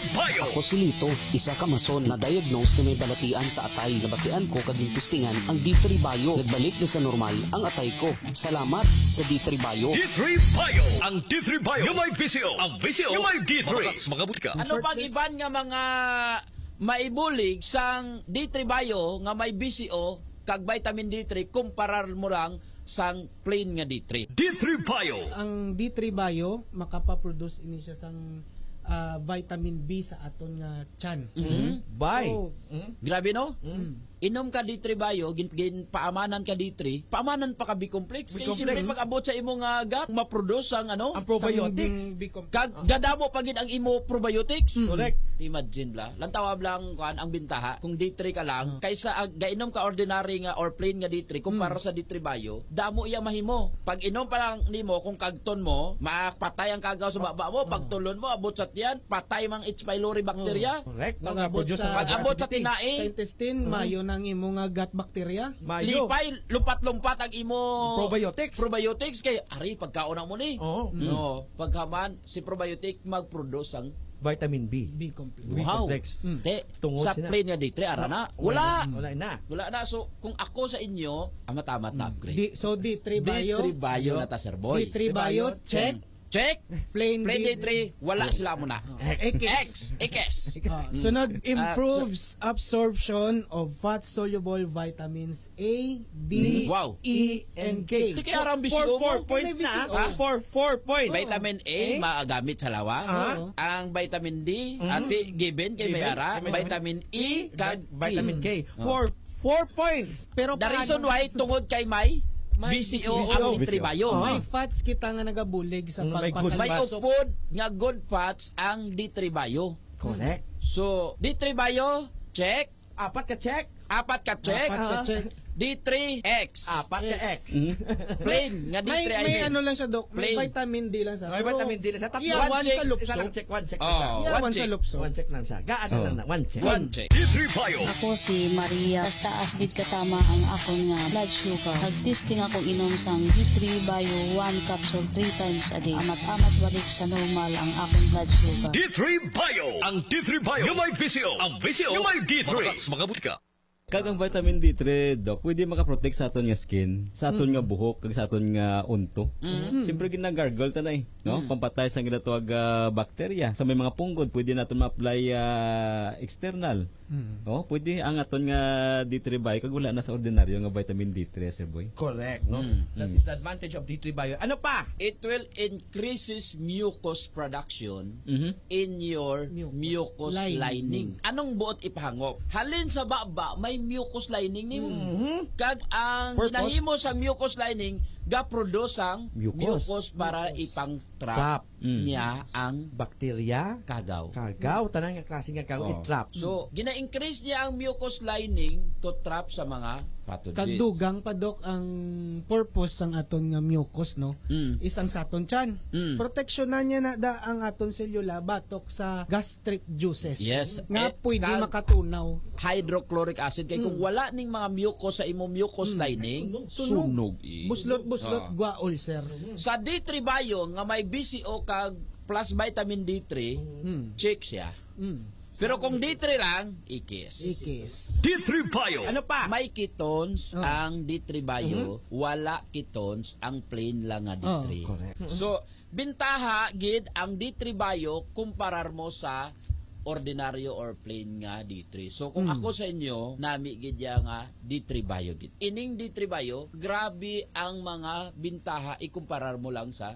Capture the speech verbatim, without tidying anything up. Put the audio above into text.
Bio. Ako si Lito, isa ka mason na diagnose na may balatian sa atay. Nabatian ko kaging testingan ang D three Bio. Nagbalik na sa normal ang atay ko. Salamat sa D three Bio. D three Bio. Ang D three Bio yung may V C O. Ang V C O yung may D three. Mga butika. Ano pag iban nga mga maibulig sang D three Bio nga may B C O kag vitamin D three kumparar mo lang sang plain nga D three. D three Bio. Ang D three Bio makapaproduce ini siya sang uh, vitamin B sa aton nga tiyan. Mm-hmm. Bye. So, Mm. Grabe no? mm. Inom ka D three Bio, gin, gin paamanan ka D three, paamanan pa ka B-complex. Kaya B-complex. siyempre mag-abot sa imong nga gut, ma-produce ang ano, Ang probiotics. Sang B-complex. kag gadamo pa gid ang imo probiotics. Correct. Imagine bla. Lantawab lang kuan ang bintaha kung D three ka lang kaysa ag, gainom ka ordinary nga or plain nga D three kumpara sa D three Bio, damo iya mahimo. Pag inom pa lang nimo kung kagton mo, mapatay ang kagaw sa baba mo, pag tulon mo abot sa tiyan, patay mang H. pylori bacteria. Correct. Pag-abot Mga-produce sa- ng Pag-abot sa acidity. Sa tinae, intestine, mayo nang imo nga gut bacteria. Mayo. lipay lumpat-lumpat ang imo Probiotics. probiotics kay ari pagkaon mo ni. Oo. No, paghaman si probiotic mag-produce ang Vitamin B. B-complex. wow. B-complex. Te, Tungod sa sina. plain nga D three ara na. Wala. Wala. Wala na. Wala na. So kung ako sa inyo, amat-amat na upgrade. D, so D three Bio. D three Bio na ta sir boy. D three Bio, check. Check. Plain, Plain D D three, wala sila mo na. X. X. X. Ah, sunod, improves absorption of fat-soluble vitamins A, D, Wow. E, and K. Di kaya arang Four, bisyo four mo. points May na. B C O. ah. Four, four points. Vitamin A, maagamit sa lawa. Ah. Ang vitamin D, ati given kay Given. Mayara. Kay May- Vitamin E, kag Vitamin E. K. Four, four points. Pero The paano- reason why, tungod kay May, May B C O B C O. ang D three Bio. may fats kita nga nagabulig sa Mm, may good pagpasalita. May fats. upod nga good fats ang D three Bio. Correct. So, D three Bio, check. Apat ka check. Apat ka check. Apat ka Ah. check. D three X. Apat ka X. Plain nga D May, three I may mean. ano lang siya, Dok. May Plain. vitamin D lang siya. May Pero vitamin D na siya. Tatlo. iyawan One check. sa lupso. Isa lang check. One check. Oh, lang siya. Iyawan one sa check. lupso. One check lang siya. Gaan na lang na. One check. One check. D three Bio. Ako si Maria. Basta asbit katama ang akong nga blood sugar. Nag-testing akong inom sang D three Bio one capsule three times a day. Amat-amat balik sa normal ang akong blood sugar. D three Bio. Ang D three Bio yung may V C O. Ang V C O yung may D three. Mga butika. Kag ang vitamin D three, Doc, pwede makaprotect sa aton nga skin, sa aton nga buhok, kag sa aton nga unto. Siyempre ginagargle ta na eh, no? Pampatay sa ginatawag uh, bakterya. Sa may mga punggod, pwede naton ma-apply uh, external. No? Pwede ang aton nga D three Bio kag wala na sa ordinaryo nga vitamin D three, sir boy. Correct. No? That is the advantage of D three Bio. Ano pa? It will increases mucus production Mhm. in your mucus, Lining. lining. Anong buot ipahangop? Halin sa baba, may mucus lining nimo. Kag ang Purpose? ginahimo sa mucus lining, ga-produce ang Mucus. mucus, para ipang Trap. trap Mm. niya ang Bakterya. kagaw. Kagaw. Tanang nga klase nga kagaw. Oh. I-trap. So, gina-increase niya ang mucus lining to trap sa mga pathogens. Kagdugang pa, Dok, ang purpose ng aton nga mucus, no? Mm. Isang sa aton tiyan. Mm. Protection na niya na da ang aton selula batok sa gastric juices. Yes. Nga Eh, pwede kag- makatunaw. Hydrochloric acid kay kung wala ning mga mucus sa imong mucus lining, sunog. eh. Buslot-buslot, Ah. gwa ulcer. Sa D three Bio nga may B C O kag plus vitamin D three, check siya. Mm. Pero kung D three lang, ikis. Ikis. D three Bio. Ano pa? May ketones ang D three Bio, wala ketones ang plain lang nga D three. Correct. So, bintaha gid ang D three Bio kumparar mo sa ordinaryo or plain nga D three. So kung ako sa inyo, nami gid ya nga D three Bio gid. Ining D three Bio, grabe ang mga bintaha ikumparar mo lang sa